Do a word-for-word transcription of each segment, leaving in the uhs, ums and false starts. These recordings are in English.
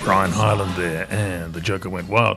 Brian Hyland there, and the Joker went wild.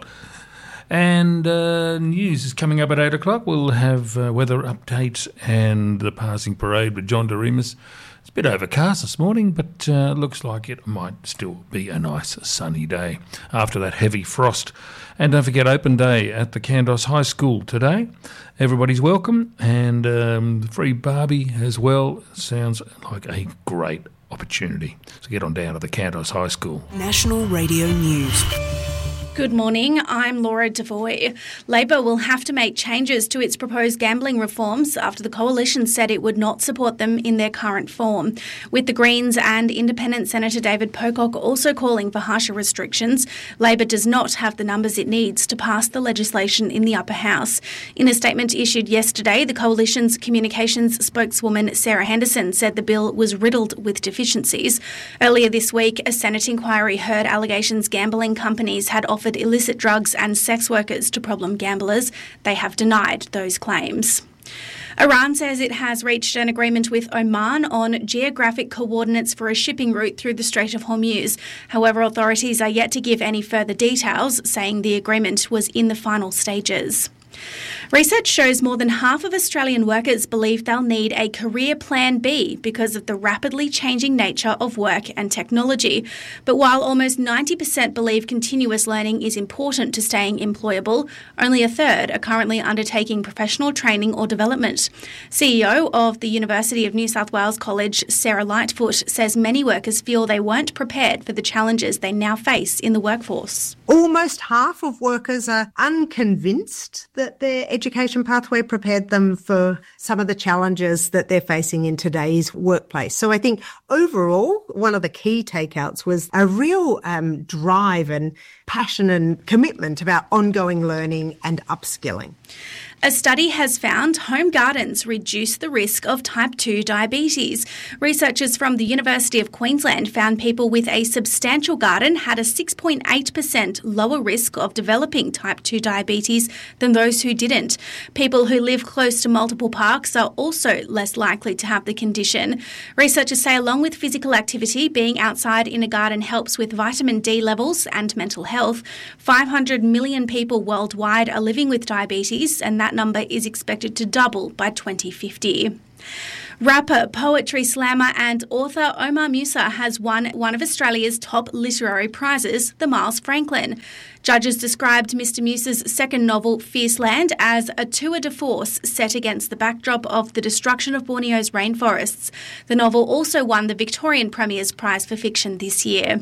And uh, news is coming up at eight o'clock. We'll have uh, weather updates and the passing parade with John Doremus. It's a bit overcast this morning, but uh, looks like it might still be a nice sunny day after that heavy frost. And don't forget, open day at the Kandos High School today. Everybody's welcome, and um, free Barbie as well. Sounds like a great opportunity. So get on down to the Kandos High School. National Radio News. Good morning, I'm Laura Devoy. Labor will have to make changes to its proposed gambling reforms after the coalition said it would not support them in their current form. With the Greens and Independent Senator David Pocock also calling for harsher restrictions, Labor does not have the numbers it needs to pass the legislation in the upper house. In a statement issued yesterday, the coalition's communications spokeswoman Sarah Henderson said the bill was riddled with deficiencies. Earlier this week, a Senate inquiry heard allegations gambling companies had offered illicit drugs and sex workers to problem gamblers. They have denied those claims. Iran says it has reached an agreement with Oman on geographic coordinates for a shipping route through the Strait of Hormuz. However, authorities are yet to give any further details, saying the agreement was in the final stages. Research shows more than half of Australian workers believe they'll need a career plan B because of the rapidly changing nature of work and technology. But while almost ninety percent believe continuous learning is important to staying employable, only a third are currently undertaking professional training or development. C E O of the University of New South Wales College, Sarah Lightfoot, says many workers feel they weren't prepared for the challenges they now face in the workforce. Almost half of workers are unconvinced that their education pathway prepared them for some of the challenges that they're facing in today's workplace. So I think overall, one of the key takeouts was a real um, drive and passion and commitment about ongoing learning and upskilling. A study has found home gardens reduce the risk of type two diabetes. Researchers from the University of Queensland found people with a substantial garden had a six point eight percent lower risk of developing type two diabetes than those who didn't. People who live close to multiple parks are also less likely to have the condition. Researchers say along with physical activity, being outside in a garden helps with vitamin D levels and mental health. five hundred million people worldwide are living with diabetes, and that That number is expected to double by twenty fifty. Rapper, poetry slammer and author Omar Musa has won one of Australia's top literary prizes, the Miles Franklin. Judges described Mister Musa's second novel, Fierce Land, as a tour de force set against the backdrop of the destruction of Borneo's rainforests. The novel also won the Victorian Premier's Prize for Fiction this year.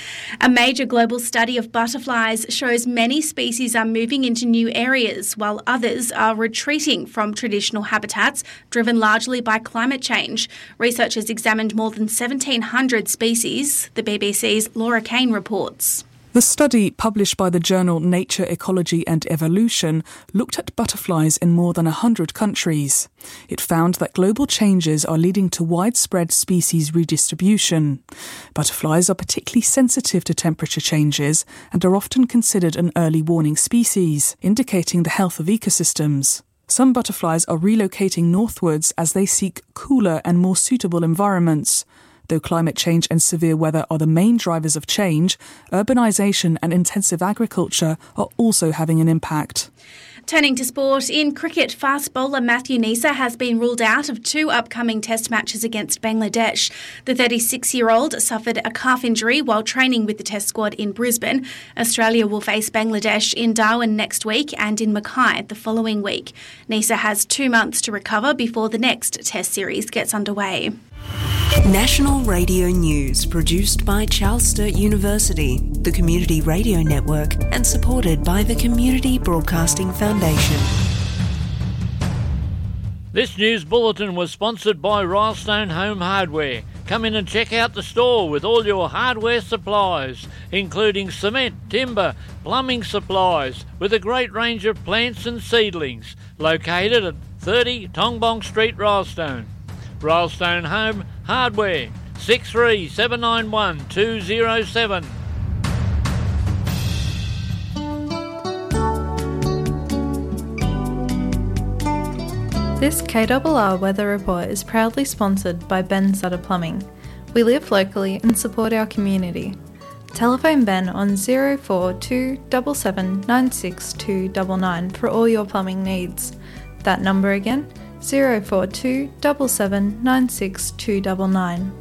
A major global study of butterflies shows many species are moving into new areas, while others are retreating from traditional habitats, driven largely by climate change. Researchers examined more than seventeen hundred species. The B B C's Laura Kane reports. The study, published by the journal Nature, Ecology and Evolution, looked at butterflies in more than one hundred countries. It found that global changes are leading to widespread species redistribution. Butterflies are particularly sensitive to temperature changes and are often considered an early warning species, indicating the health of ecosystems. Some butterflies are relocating northwards as they seek cooler and more suitable environments. Though climate change and severe weather are the main drivers of change, urbanisation and intensive agriculture are also having an impact. Turning to sport, in cricket, fast bowler Matthew Nisa has been ruled out of two upcoming test matches against Bangladesh. The thirty-six-year-old suffered a calf injury while training with the test squad in Brisbane. Australia will face Bangladesh in Darwin next week and in Mackay the following week. Nisa has two months to recover before the next test series gets underway. National Radio News, produced by Charles Sturt University, the Community Radio Network, and supported by the Community Broadcasting Foundation. This news bulletin was sponsored by Rylestone Home Hardware. Come in and check out the store with all your hardware supplies, including cement, timber, plumbing supplies, with a great range of plants and seedlings, located at thirty Tongbong Street, Rylestone. Rylestone Home Hardware, six three seven nine one two zero seven. This K R R Weather Report is proudly sponsored by Ben Sutter Plumbing. We live locally and support our community. Telephone Ben on zero four two seven seven nine six two nine nine for all your plumbing needs. That number again, zero four two seven seven nine six two nine nine.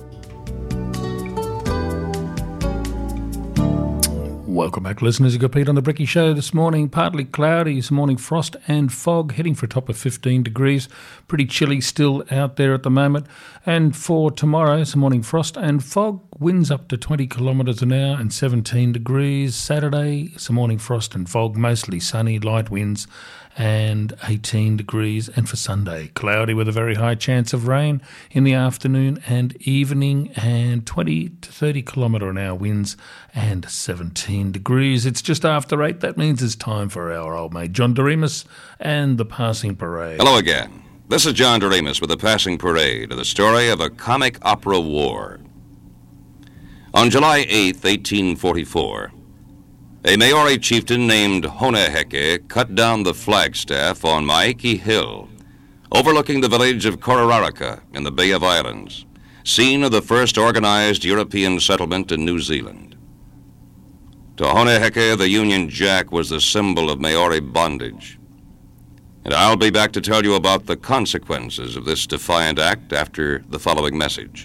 Welcome back, listeners. You've got Pete on the Bricky Show this morning. Partly cloudy, this morning frost and fog, heading for a top of fifteen degrees. Pretty chilly still out there at the moment. And for tomorrow, some morning frost and fog, winds up to twenty kilometres an hour and seventeen degrees. Saturday, some morning frost and fog, mostly sunny, light winds and eighteen degrees. And for Sunday, cloudy with a very high chance of rain in the afternoon and evening, and twenty to thirty kilometre an hour winds and seventeen degrees. It's just after eight. That means it's time for our old mate John Doremus and the Passing Parade. Hello again. This is John Doremus with the Passing Parade, the story of a comic opera war. On July eighth, eighteen forty-four, a Maori chieftain named Honeheke cut down the flagstaff on Maiki Hill, overlooking the village of Kororaraka in the Bay of Islands, scene of the first organized European settlement in New Zealand. To Honeheke, the Union Jack was the symbol of Maori bondage. And I'll be back to tell you about the consequences of this defiant act after the following message.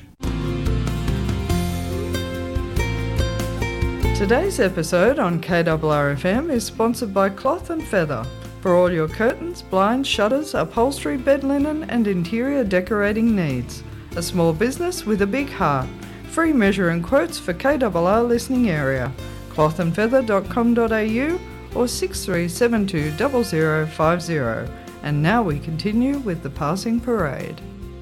Today's episode on K R R F M is sponsored by Cloth and Feather for all your curtains, blinds, shutters, upholstery, bed linen and interior decorating needs. A small business with a big heart. Free measure and quotes for K R R listening area. cloth and feather dot com dot a u or six three seven two zero zero five zero. And now we continue with the Passing Parade.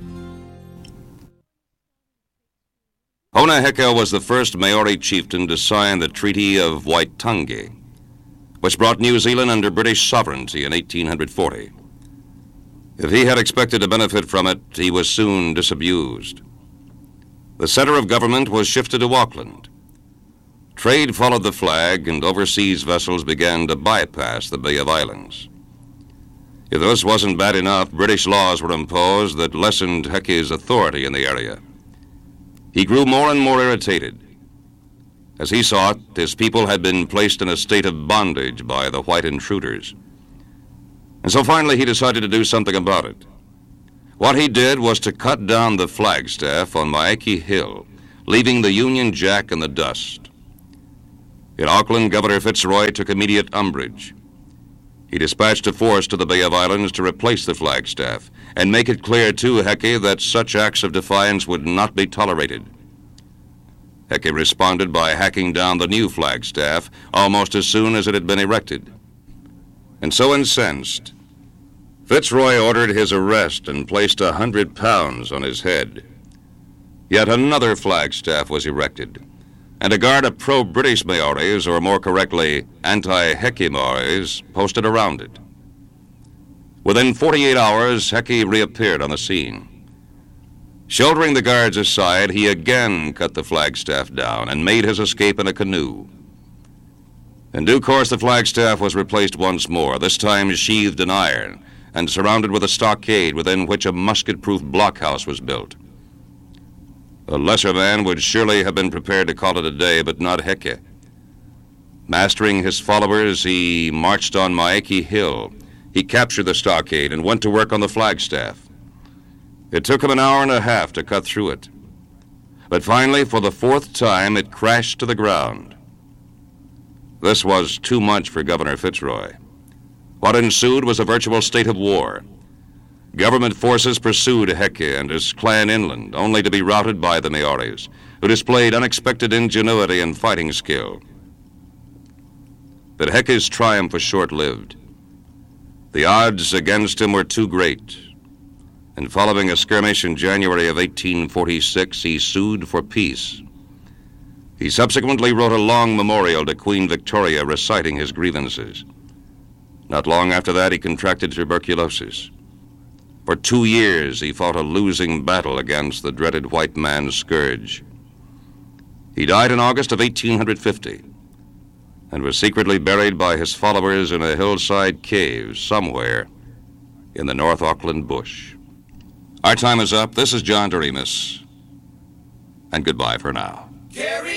Honeheke was the first Maori chieftain to sign the Treaty of Waitangi, which brought New Zealand under British sovereignty in eighteen forty. If he had expected to benefit from it, he was soon disabused. The center of government was shifted to Auckland. Trade followed the flag, and overseas vessels began to bypass the Bay of Islands. If this wasn't bad enough, British laws were imposed that lessened Heke's authority in the area. He grew more and more irritated. As he saw it, his people had been placed in a state of bondage by the white intruders. And so finally he decided to do something about it. What he did was to cut down the flagstaff on Maiki Hill, leaving the Union Jack in the dust. In Auckland, Governor Fitzroy took immediate umbrage. He dispatched a force to the Bay of Islands to replace the flagstaff and make it clear to Heke that such acts of defiance would not be tolerated. Heke responded by hacking down the new flagstaff almost as soon as it had been erected. And so incensed, Fitzroy ordered his arrest and placed a hundred pounds on his head. Yet another flagstaff was erected, and a guard of pro-British Maoris, or more correctly, anti-Heke Maoris, posted around it. Within forty-eight hours, Heke reappeared on the scene. Shouldering the guards aside, he again cut the flagstaff down and made his escape in a canoe. In due course, the flagstaff was replaced once more, this time sheathed in iron and surrounded with a stockade within which a musket-proof blockhouse was built. A lesser man would surely have been prepared to call it a day, but not Heke. Mastering his followers, he marched on Maiki Hill. He captured the stockade and went to work on the flagstaff. It took him an hour and a half to cut through it. But finally, for the fourth time, it crashed to the ground. This was too much for Governor Fitzroy. What ensued was a virtual state of war. Government forces pursued Heke and his clan inland, only to be routed by the Maoris, who displayed unexpected ingenuity and fighting skill. But Heke's triumph was short-lived. The odds against him were too great, and following a skirmish in January of eighteen forty-six, he sued for peace. He subsequently wrote a long memorial to Queen Victoria reciting his grievances. Not long after that, he contracted tuberculosis. For two years, he fought a losing battle against the dreaded white man's scourge. He died in August of eighteen fifty and was secretly buried by his followers in a hillside cave somewhere in the North Auckland bush. Our time is up. This is John Doremus, and goodbye for now.